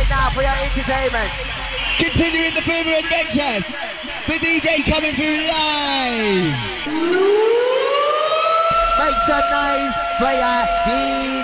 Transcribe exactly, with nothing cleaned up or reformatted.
right now for your entertainment. Continuing the Boomer Adventures, the D J coming through live. Make some noise for your D